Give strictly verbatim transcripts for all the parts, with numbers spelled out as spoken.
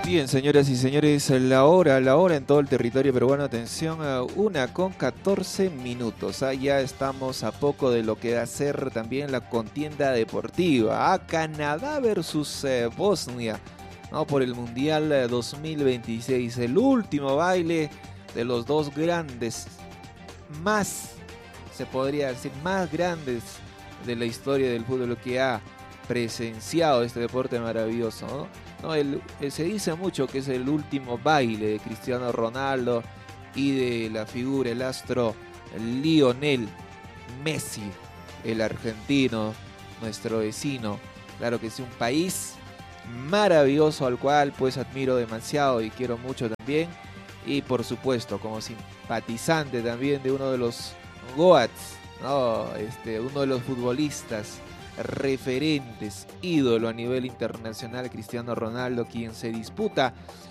Bien, señoras y señores, la hora, la hora en todo el territorio peruano, atención, a una con catorce minutos. Ah, ya estamos a poco de lo que va a ser también la contienda deportiva. Ah, Canadá versus eh, Bosnia, ¿no? Por el Mundial eh, dos mil veintiséis, el último baile de los dos grandes, más, se podría decir, más grandes de la historia del fútbol que ha presenciado este deporte maravilloso, ¿no? No, el, el, se dice mucho que es el último baile de Cristiano Ronaldo y de la figura, el astro Lionel Messi, el argentino, nuestro vecino. Claro que es un país maravilloso al cual pues admiro demasiado y quiero mucho también. Y por supuesto, como simpatizante también de uno de los Goats, ¿no? este, uno de los futbolistas referentes, ídolo a nivel internacional, Cristiano Ronaldo, quien se disputa,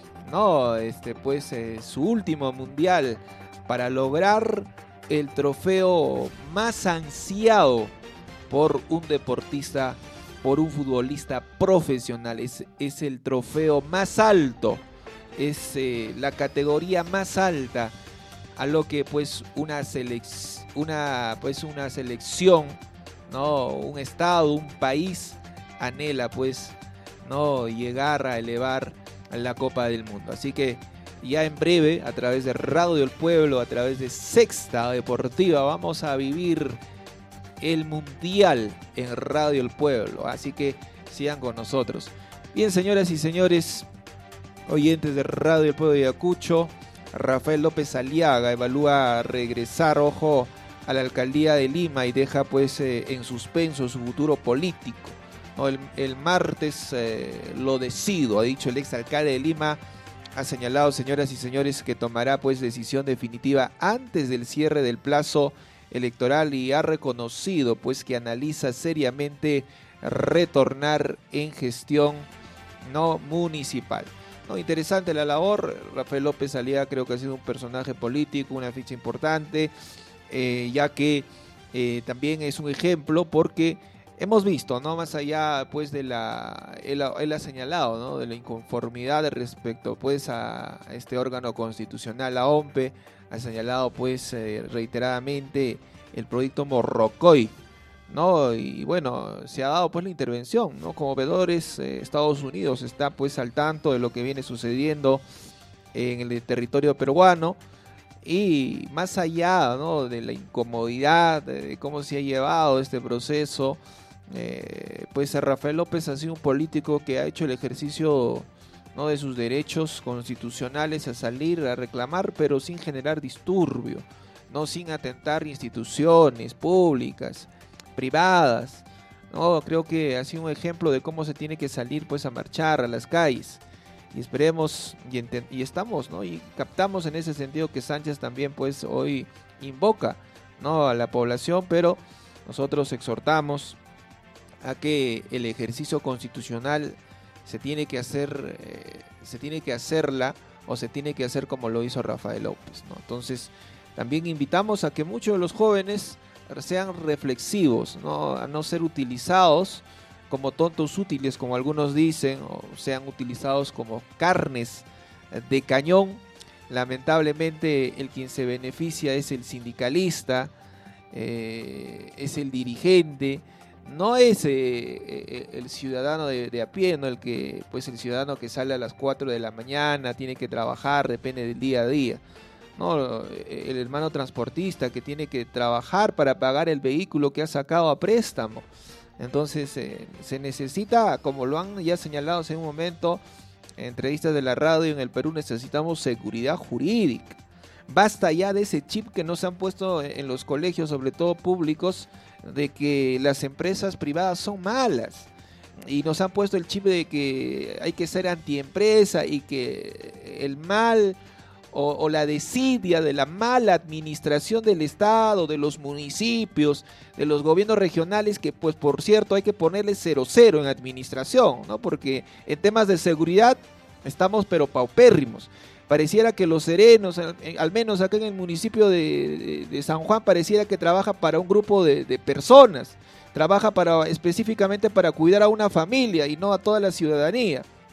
no, este, pues eh, su último mundial para lograr el trofeo más ansiado por un deportista, por un futbolista profesional. Es, es el trofeo más alto, es eh, la categoría más alta a lo que pues una, selec una, pues, una selección, no, un estado, un país anhela pues no llegar a elevar a la Copa del Mundo. Así que ya en breve, a través de Radio El Pueblo, a través de Sexta Deportiva, vamos a vivir el Mundial en Radio El Pueblo. Así que sigan con nosotros. Bien, señoras y señores, oyentes de Radio El Pueblo de Ayacucho, Rafael López Aliaga evalúa regresar, ojo, a la alcaldía de Lima y deja pues eh, en suspenso su futuro político. No, el, el martes eh, lo decido, ha dicho el exalcalde de Lima. Ha señalado, señoras y señores, que tomará pues decisión definitiva antes del cierre del plazo electoral y ha reconocido pues que analiza seriamente retornar en gestión no municipal. No, interesante la labor. Rafael López Aliaga creo que ha sido un personaje político, una ficha importante. Eh, ya que eh, también es un ejemplo porque hemos visto, no más allá pues de la, él, él ha señalado, ¿no? de la inconformidad respecto pues a este órgano constitucional, la O M P E, ha señalado pues eh, reiteradamente el proyecto Morrocoy, ¿no? Y bueno, se ha dado pues la intervención, ¿no? Como veedores, eh, Estados Unidos está pues al tanto de lo que viene sucediendo en el territorio peruano. Y más allá, ¿no? de la incomodidad, de cómo se ha llevado este proceso, eh, pues Rafael López ha sido un político que ha hecho el ejercicio, ¿no? de sus derechos constitucionales a salir a reclamar, pero sin generar disturbio, no sin atentar instituciones públicas, privadas, ¿no? Creo que ha sido un ejemplo de cómo se tiene que salir pues a marchar a las calles. Y esperemos y, y estamos, ¿no? Y captamos en ese sentido que Sánchez también pues hoy invoca, ¿no? a la población, pero nosotros exhortamos a que el ejercicio constitucional se tiene que hacer, eh, se tiene que hacerla o se tiene que hacer como lo hizo Rafael López, ¿no? Entonces también invitamos a que muchos de los jóvenes sean reflexivos, ¿no? a no ser utilizados como tontos útiles, como algunos dicen, o sean utilizados como carnes de cañón. Lamentablemente el quien se beneficia es el sindicalista, eh, es el dirigente, no es eh, el ciudadano de, de a pie, no el que, pues el ciudadano que sale a las cuatro de la mañana, tiene que trabajar, depende del día a día. No, el hermano transportista que tiene que trabajar para pagar el vehículo que ha sacado a préstamo. Entonces eh, se necesita, como lo han ya señalado hace un momento, en entrevistas de la radio, en el Perú necesitamos seguridad jurídica. Basta ya de ese chip que nos han puesto en los colegios, sobre todo públicos, de que las empresas privadas son malas. Y nos han puesto el chip de que hay que ser antiempresa y que el mal o, o la desidia de la mala administración del Estado, de los municipios, de los gobiernos regionales, que pues por cierto hay que ponerle cero cero en administración, ¿no? Porque en temas de seguridad estamos pero paupérrimos. Pareciera que Los Serenos, al, al menos acá en el municipio de, de, de San Juan, pareciera que trabaja para un grupo de, de personas, trabaja para específicamente para cuidar a una familia y no a toda la ciudadanía.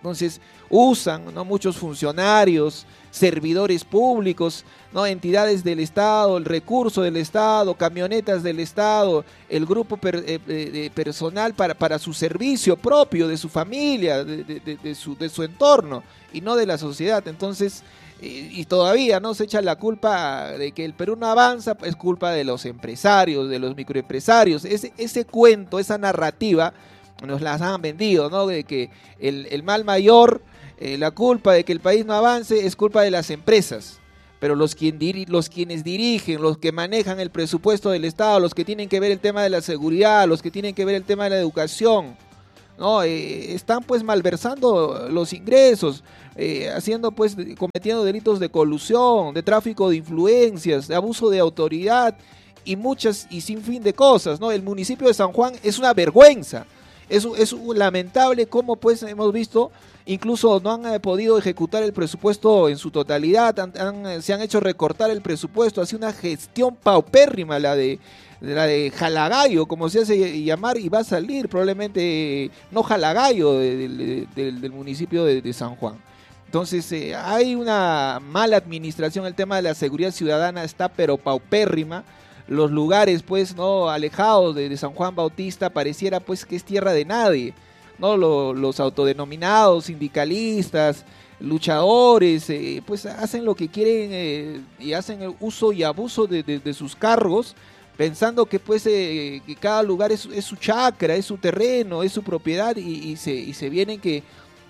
Entonces usan, ¿no?, muchos funcionarios, servidores públicos, ¿no?, entidades del Estado, el recurso del Estado, camionetas del Estado, el grupo per, eh, eh, personal para, para su servicio propio, de su familia, de, de, de, de, su, de su entorno, y no de la sociedad. Entonces, eh, y todavía no se echa la culpa de que el Perú no avanza, es culpa de los empresarios, de los microempresarios. Ese, ese cuento, esa narrativa, nos las han vendido, ¿no?, de que el, el mal mayor, eh, la culpa de que el país no avance es culpa de las empresas, pero los, quien diri los quienes dirigen, los que manejan el presupuesto del Estado, los que tienen que ver el tema de la seguridad, los que tienen que ver el tema de la educación, ¿no?, eh, están pues malversando los ingresos, eh, haciendo pues, cometiendo delitos de colusión, de tráfico de influencias, de abuso de autoridad y muchas y sin fin de cosas, ¿no? El municipio de San Juan es una vergüenza. Es, es lamentable cómo pues hemos visto, incluso no han eh, podido ejecutar el presupuesto en su totalidad, han, han, se han hecho recortar el presupuesto, ha sido una gestión paupérrima la de, la de Jalagayo, como se hace llamar, y va a salir probablemente no Jalagayo de, de, de, del municipio de, de San Juan. Entonces eh, hay una mala administración, el tema de la seguridad ciudadana está pero paupérrima. Los lugares pues no alejados de, de San Juan Bautista pareciera pues que es tierra de nadie, ¿no? Lo, los autodenominados sindicalistas, luchadores, eh, pues hacen lo que quieren eh, y hacen el uso y abuso de, de, de sus cargos, pensando que pues eh, que cada lugar es, es su chacra, es su terreno, es su propiedad, y, y se y se vienen que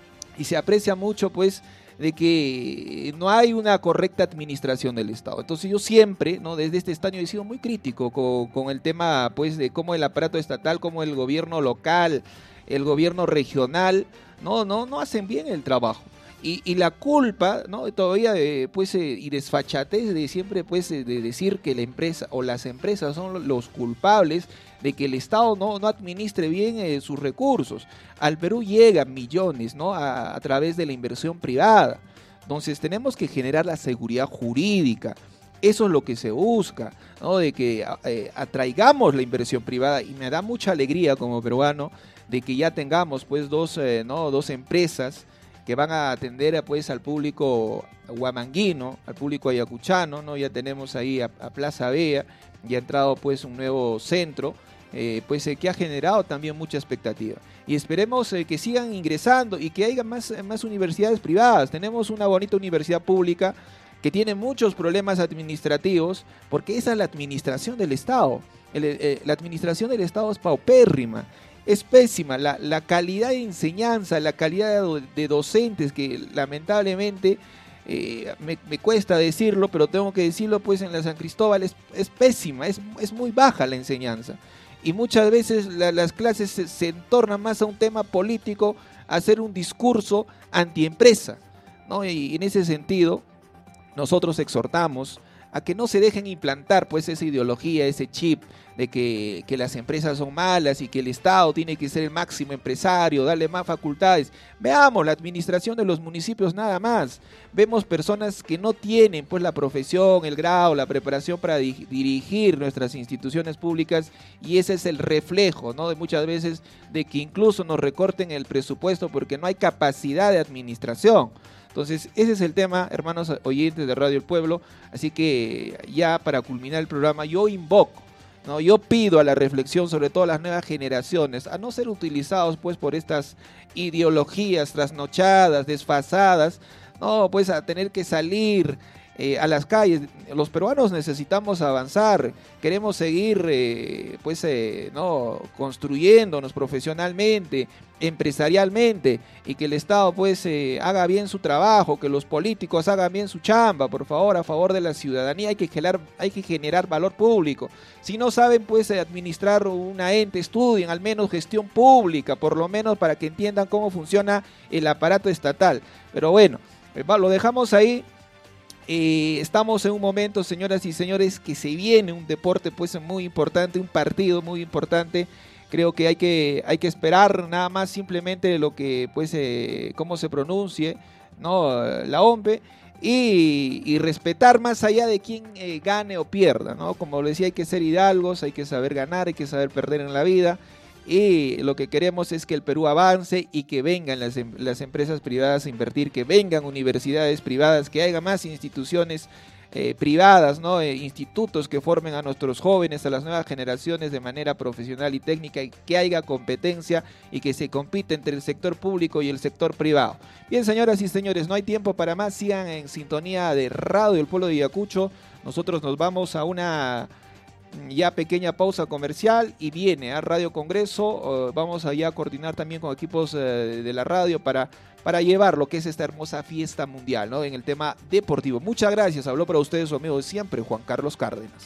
y se aprecia mucho pues de que no hay una correcta administración del Estado. Entonces yo siempre, ¿no?, desde este estadio he sido muy crítico con, con el tema pues de cómo el aparato estatal, cómo el gobierno local, el gobierno regional, no, no, no hacen bien el trabajo. Y, y la culpa, ¿no?, todavía eh, pues eh, y desfachatez de siempre pues eh, de decir que la empresa o las empresas son los culpables de que el Estado no, no administre bien eh, sus recursos. Al Perú llegan millones, ¿no?, a, a través de la inversión privada. Entonces tenemos que generar la seguridad jurídica. Eso es lo que se busca, ¿no?, de que eh, atraigamos la inversión privada, y me da mucha alegría como peruano de que ya tengamos pues dos, eh, ¿no?, dos empresas que van a atender pues al público huamanguino, al público ayacuchano, ¿no? Ya tenemos ahí a, a Plaza Vea, ya ha entrado pues un nuevo centro, eh, pues eh, que ha generado también mucha expectativa. Y esperemos eh, que sigan ingresando y que haya más, más universidades privadas. Tenemos una bonita universidad pública que tiene muchos problemas administrativos, porque esa es la administración del Estado. El, eh, la administración del Estado es paupérrima. Es pésima, la, la calidad de enseñanza, la calidad de, de docentes, que lamentablemente eh, me, me cuesta decirlo, pero tengo que decirlo pues en la San Cristóbal, es, es pésima, es, es muy baja la enseñanza. Y muchas veces la, las clases se, se entornan más a un tema político, a hacer un discurso antiempresa, ¿no? Y en ese sentido, nosotros exhortamos a que no se dejen implantar pues esa ideología, ese chip de que, que las empresas son malas y que el Estado tiene que ser el máximo empresario, darle más facultades. Veamos la administración de los municipios nada más. Vemos personas que no tienen pues la profesión, el grado, la preparación para di- dirigir nuestras instituciones públicas, y ese es el reflejo, ¿no?, de muchas veces de que incluso nos recorten el presupuesto porque no hay capacidad de administración. Entonces, ese es el tema, hermanos oyentes de Radio El Pueblo. Así que ya para culminar el programa, yo invoco, ¿no?, yo pido a la reflexión, sobre todo a las nuevas generaciones, a no ser utilizados pues por estas ideologías trasnochadas, desfasadas, no, pues a tener que salir eh, a las calles. Los peruanos necesitamos avanzar, queremos seguir eh, pues eh, no construyéndonos profesionalmente, empresarialmente, y que el Estado pues eh, haga bien su trabajo, que los políticos hagan bien su chamba, por favor, a favor de la ciudadanía. Hay que generar, hay que generar valor público. Si no saben pues administrar una ente, estudien al menos gestión pública, por lo menos para que entiendan cómo funciona el aparato estatal. Pero bueno, lo dejamos ahí. Eh, estamos en un momento, señoras y señores, que se viene un deporte pues muy importante, un partido muy importante. Creo que hay que hay que esperar nada más simplemente lo que pues eh, cómo se pronuncie, ¿no?, la O M P E, y, y respetar más allá de quién eh, gane o pierda, ¿no? Como lo decía, hay que ser hidalgos, hay que saber ganar, hay que saber perder en la vida, y lo que queremos es que el Perú avance y que vengan las, las empresas privadas a invertir, que vengan universidades privadas, que haya más instituciones eh, privadas, ¿no? Eh, institutos que formen a nuestros jóvenes, a las nuevas generaciones de manera profesional y técnica, y que haya competencia y que se compita entre el sector público y el sector privado. Bien, señoras y señores, no hay tiempo para más, sigan en sintonía de Radio El Pueblo de Ayacucho. Nosotros nos vamos a una ya pequeña pausa comercial y viene a Radio Congreso. Uh, vamos allá a coordinar también con equipos uh, de la radio para, para llevar lo que es esta hermosa fiesta mundial, ¿no? En el tema deportivo. Muchas gracias. Habló para ustedes su amigo de siempre, Juan Carlos Cárdenas.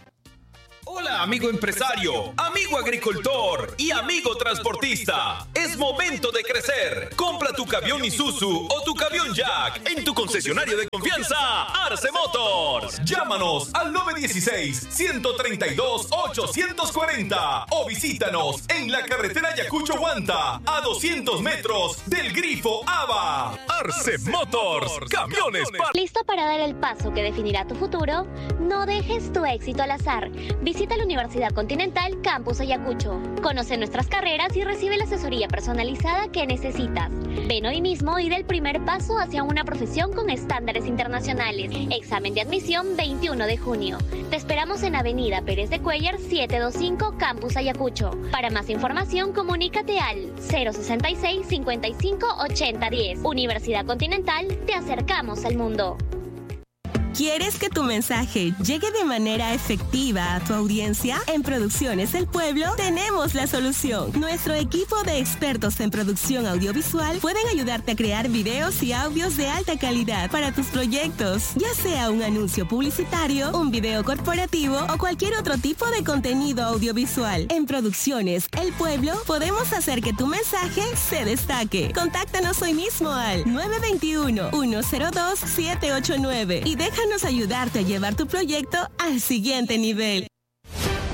Hola, amigo empresario, amigo agricultor y amigo transportista. Es momento de crecer. Compra tu camión Isuzu o tu camión Jack en tu concesionario de confianza, Arce Motors. Llámanos al nueve uno seis, uno tres dos, ocho cuatro cero o visítanos en la carretera Ayacucho-Huanta a doscientos metros del Grifo Ava. Arce Motors, camiones para... ¿Listo para dar el paso que definirá tu futuro? No dejes tu éxito al azar. Visita la Universidad Continental Campus Ayacucho. Conoce nuestras carreras y recibe la asesoría personalizada que necesitas. Ven hoy mismo y da el primer paso hacia una profesión con estándares internacionales. Examen de admisión veintiuno de junio. Te esperamos en Avenida Pérez de Cuéllar setecientos veinticinco Campus Ayacucho. Para más información, comunícate al cero sesenta y seis, cincuenta y cinco, ochenta, diez. Universidad Continental, te acercamos al mundo. ¿Quieres que tu mensaje llegue de manera efectiva a tu audiencia? En Producciones El Pueblo tenemos la solución. Nuestro equipo de expertos en producción audiovisual pueden ayudarte a crear videos y audios de alta calidad para tus proyectos, ya sea un anuncio publicitario, un video corporativo o cualquier otro tipo de contenido audiovisual. En Producciones El Pueblo podemos hacer que tu mensaje se destaque. Contáctanos hoy mismo al nueve dos uno, uno cero dos, siete ocho nueve y déjanos ayudarte a llevar tu proyecto al siguiente nivel.